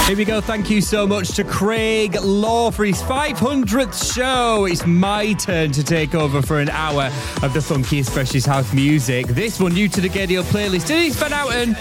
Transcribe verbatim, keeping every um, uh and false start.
Here we go. Thank you so much to Craig Law for his five hundredth show. It's my turn to take over for an hour of the funkiest, freshest house music. This one new to the Gaydio playlist. It is Van Outen.